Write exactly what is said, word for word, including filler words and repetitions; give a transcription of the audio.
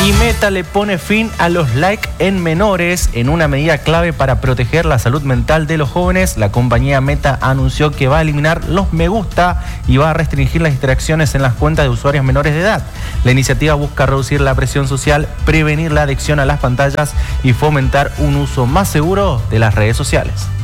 Y Meta le pone fin a los likes en menores en una medida clave para proteger la salud mental de los jóvenes. La compañía Meta anunció que va a eliminar los me gusta y va a restringir las interacciones en las cuentas de usuarios menores de edad. La iniciativa busca reducir la presión social, prevenir la adicción a las pantallas y fomentar un uso más seguro de las redes sociales.